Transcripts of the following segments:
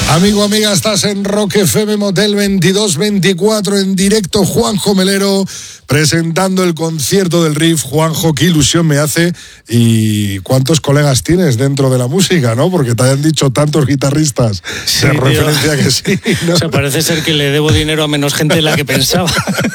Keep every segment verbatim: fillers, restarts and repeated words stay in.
Amigo, amiga, estás en Rock F M Motel veintidós veinticuatro en directo. Juanjo Melero presentando el concierto del Riff. Juanjo, qué ilusión me hace. ¿Y cuántos colegas tienes dentro de la música, no? Porque te hayan dicho tantos guitarristas. Sí, de referencia que sí, ¿no? O sea, parece ser que le debo dinero a menos gente de la que pensaba.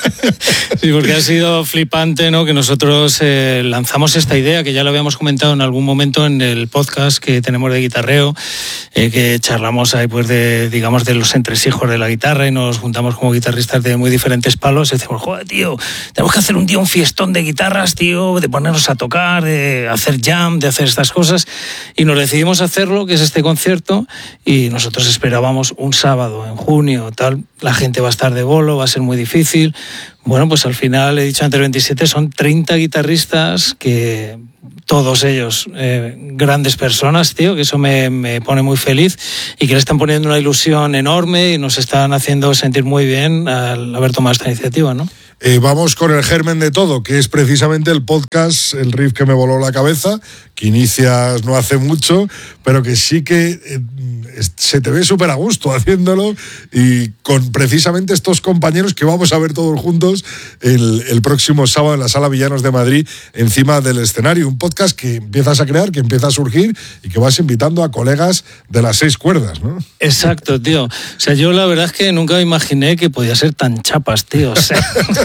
Sí, porque ha sido flipante, ¿no? Que nosotros eh, lanzamos esta idea, que ya lo habíamos comentado en algún momento en el podcast que tenemos de guitarreo, eh, que charlamos ahí, pues, de, digamos, de los entresijos de la guitarra, y nos juntamos como guitarristas de muy diferentes palos y decimos, joder, tío, tenemos que hacer un día un fiestón de guitarras, tío, de ponernos a tocar, de hacer jam, de hacer estas cosas, y nos decidimos hacerlo, que es este concierto, y nosotros esperábamos un sábado en junio, tal, la gente va a estar de bolo, va a ser muy difícil. Bueno, pues al final, he dicho antes, el veintisiete, son treinta guitarristas que... todos ellos eh, grandes personas, tío, que eso me, me pone muy feliz y que le están poniendo una ilusión enorme y nos están haciendo sentir muy bien al haber tomado esta iniciativa, ¿no? Eh, vamos con el germen de todo, que es precisamente el podcast, el riff que me voló la cabeza, que inicias no hace mucho, pero que sí que eh, se te ve súper a gusto haciéndolo, y con precisamente estos compañeros que vamos a ver todos juntos el, el próximo sábado en la Sala Villanos de Madrid, encima del escenario. Un podcast que empiezas a crear, que empieza a surgir y que vas invitando a colegas de las seis cuerdas, ¿no? Exacto, tío. O sea, yo la verdad es que nunca me imaginé que podía ser tan chapas, tío. O sea...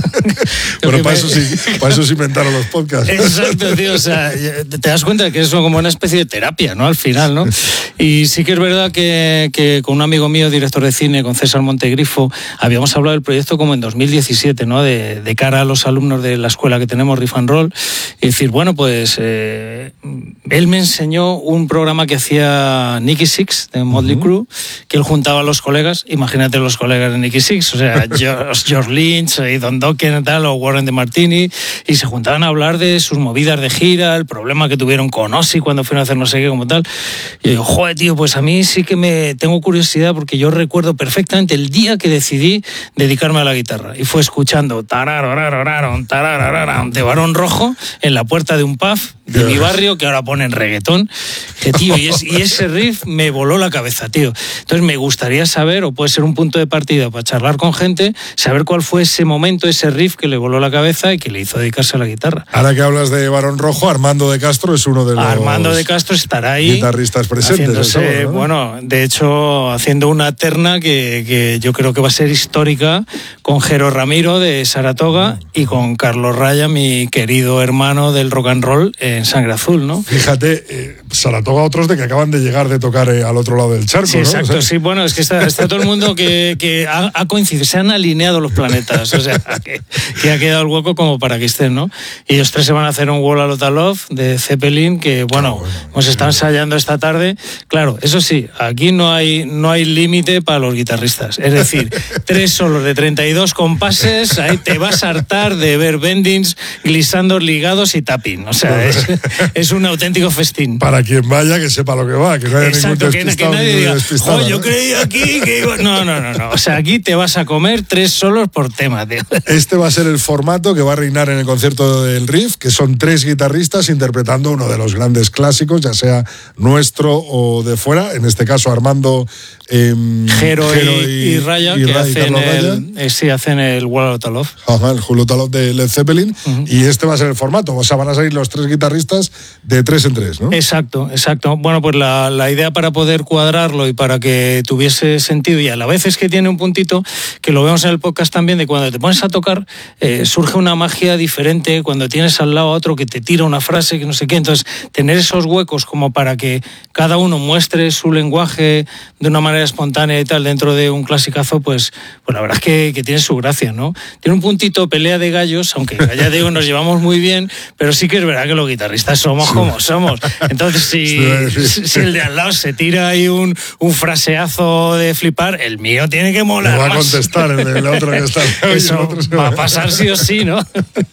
Bueno, para, me... eso sí, para eso se inventaron los podcasts. Exacto, tío. O sea, te das cuenta que es como una especie de terapia, ¿no? Al final, ¿no? Y sí que es verdad que, que con un amigo mío, director de cine, con César Montegrifo, habíamos hablado del proyecto como en dos mil diecisiete, ¿no? De, de cara a los alumnos de la escuela que tenemos, Riff and Roll. Y decir, bueno, pues eh, él me enseñó un programa que hacía Nicky Six, de Motley uh-huh. Crue, que él juntaba a los colegas. Imagínate los colegas de Nicky Six, o sea, George, George Lynch y Don Dokken, tal, o Warren de Martini, y se juntaban a hablar de sus movidas de gira, el problema que tuvieron con Ozzy cuando fueron a hacer no sé qué, como tal. Y yo digo, joder, tío, pues a mí sí que me tengo curiosidad, porque yo recuerdo perfectamente el día que decidí dedicarme a la guitarra, y fue escuchando tarararararon, tarararararon, de Barón Rojo en la puerta de un pub de mi barrio, que ahora ponen reggaetón. Que, tío, y, es, y ese riff me voló la cabeza, tío. Entonces me gustaría saber, o puede ser un punto de partida para charlar con gente, saber cuál fue ese momento, ese riff que le voló la cabeza y que le hizo dedicarse a la guitarra. Ahora que hablas de Barón Rojo, Armando de Castro es uno de los Armando de Castro estará ahí, guitarristas presentes, sábado, ¿no? Bueno, de hecho, haciendo una terna que, que yo creo que va a ser histórica, con Jero Ramiro de Saratoga y con Carlos Raya, mi querido hermano del rock and roll en Sangre Azul, ¿no? Fíjate, eh, Saratoga, otros de que acaban de llegar de tocar eh, al otro lado del charco, sí, ¿no? Exacto, o sea... sí, bueno, es que está, está todo el mundo que, que ha, ha coincidido, se han alineado los planetas, o sea, que, que ha quedado el hueco como para que estén, ¿no? Y ellos tres se van a hacer un Wall a Lotta Love de Zeppelin, que bueno, bueno hemos estado ensayando esta tarde. Claro, eso sí, aquí no hay, no hay límite para los guitarristas, es decir, tres solos de treinta y dos compases, ahí te vas a hartar de ver bendings, glissanders ligados y tapping, o sea, es, es un auténtico festín. Para quien vaya, que sepa lo que va, que no haya Exacto, ningún que, que nadie diga, oh, ¿no? yo creí aquí que iba... No, no, no, no, o sea, aquí te vas a comer tres solos por tema, tío. Este va a ser el formato que va a reinar en el concierto del Riff, que son tres guitarristas interpretando uno de los grandes clásicos, ya sea nuestro o de fuera, en este caso Armando, eh, Jero, Jero y, y, y Raya, y que Raya, hacen, el, eh, sí, hacen el Wall a Lotta Love. Ajá, el Wall a Lotta Love de Led Zeppelin, uh-huh. Y este va a ser el formato, o sea, van a salir los tres guitarristas de tres en tres, ¿no? Exacto, exacto. Bueno, pues la, la idea para poder cuadrarlo y para que tuviese sentido, y a la vez es que tiene un puntito, que lo vemos en el podcast también, de cuando te pones a tocar, eh, surge una magia diferente, cuando tienes al lado a otro que te tira una frase, que no sé qué, entonces tener esos huecos como para que cada uno muestre su lenguaje de una manera espontánea y tal dentro de un clasicazo, pues, pues la verdad es que, que tiene su gracia, ¿no? Tiene un puntito pelea de gallos, aunque ya digo, nos llevamos muy bien, pero sí que es verdad que los guitarristas somos sí. como somos. Entonces, si, sí. si el de al lado se tira ahí un, un fraseazo de flipar, el mío tiene que molar. Me va más. a contestar el, el otro que está. Eso otro va, va a pasar sí o sí, ¿no?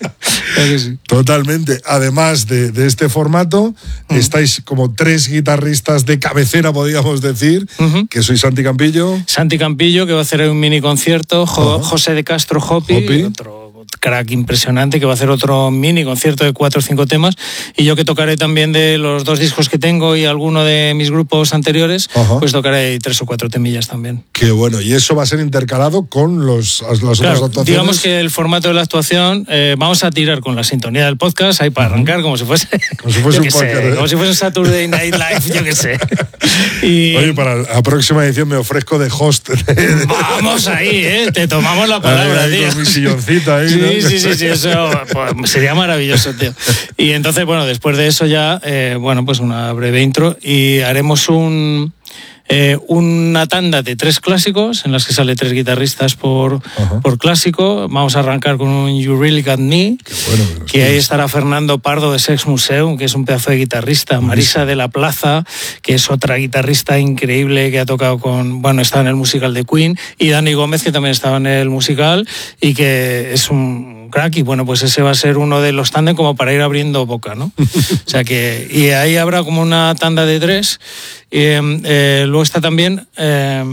Sí. Totalmente. Además de, de este formato, uh-huh. estáis como tres guitarristas de cabecera, podríamos decir, uh-huh. que sois Santi Campillo. Santi Campillo, que va a hacer un mini concierto, jo- uh-huh. José de Castro Hopi, Hopi. Otro crack impresionante, que va a hacer otro mini concierto de cuatro o cinco temas, y yo que tocaré también de los dos discos que tengo y alguno de mis grupos anteriores, Ajá. pues tocaré tres o cuatro temillas también. Qué bueno, y eso va a ser intercalado con los, las otras claro, actuaciones. Digamos que el formato de la actuación, eh, vamos a tirar con la sintonía del podcast, ahí para arrancar, uh-huh. como si fuese, como si fuese un podcast, sé, ¿eh? como si fuese Saturday Night Live, yo qué sé. Y, Oye, para la próxima edición me ofrezco de host. Vamos ahí, ¿eh? Te tomamos la palabra, ahí, ahí, tío. Con mi silloncita ahí, sí, ¿no? sí, sí, sí, eso pues, sería maravilloso, tío. Y entonces, bueno, después de eso ya, eh, bueno, pues una breve intro y haremos un... Eh, una tanda de tres clásicos en las que sale tres guitarristas por, por clásico. Vamos a arrancar con un You Really Got Me, bueno, que ahí estará Fernando Pardo de Sex Museum, que es un pedazo de guitarrista, Marisa de la Plaza, que es otra guitarrista increíble que ha tocado con, bueno, está en el musical de Queen, y Dani Gómez, que también estaba en el musical y que es un crack, y bueno, pues ese va a ser uno de los tándem como para ir abriendo boca, ¿no? O sea que, y ahí habrá como una tanda de tres. Y, eh, luego está también eh,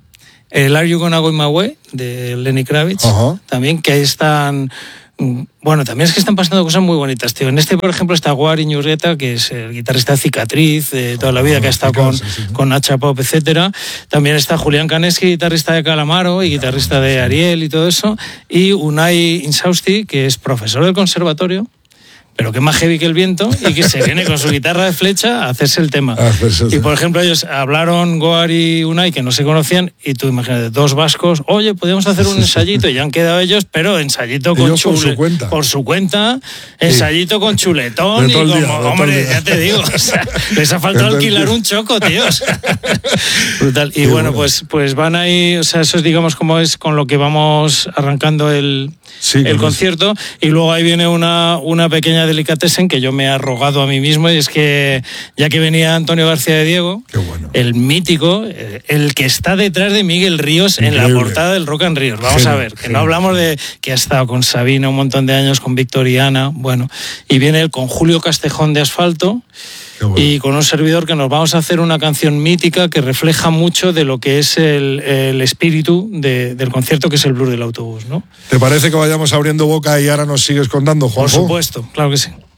el Are You Gonna Go My Way de Lenny Kravitz, uh-huh. también, que ahí están, bueno, también es que están pasando cosas muy bonitas, tío. En este, por ejemplo, está Guari Ñurrieta, que es el guitarrista de Cicatriz de toda la vida, uh-huh. que ha estado con, sí, sí. con Nacha Pop, etcétera. También está Julián Kaneski, guitarrista de Calamaro y guitarrista de Ariel y todo eso. Y Unai Insausti, que es profesor del conservatorio, pero que es más heavy que el viento, y que se viene con su guitarra de flecha a hacerse el tema. Hacerse y por ejemplo, ellos hablaron, Goar y Unai, que no se conocían, y tú imagínate, dos vascos, oye, podríamos hacer un ensayito, y ya han quedado ellos, pero ensayito con chule, por su cuenta. Por su cuenta, ensayito sí. con chuletón, y como, día, hombre, ya te digo, o sea, les ha faltado alquilar un choco, tío. O sea, brutal. Y bueno, bueno, pues, pues van ahí, o sea, eso es, digamos, como es con lo que vamos arrancando el, sí, el concierto, es. Y luego ahí viene una, una pequeña delicatessen que yo me he arrogado a mí mismo, y es que ya que venía Antonio García de Diego, Qué bueno. el mítico, el que está detrás de Miguel Ríos Increíble. En la portada del Rock and Ríos, vamos genio, a ver, que genio, no hablamos genio. de que ha estado con Sabina un montón de años, con Victoriana, bueno, y viene él con Julio Castejón de Asfalto, bueno. y con un servidor, que nos vamos a hacer una canción mítica que refleja mucho de lo que es el, el espíritu de, del concierto, que es el blues del autobús, ¿no? ¿Te parece que vayamos abriendo boca y ahora nos sigues contando, Juanjo? Por supuesto, claro que sí.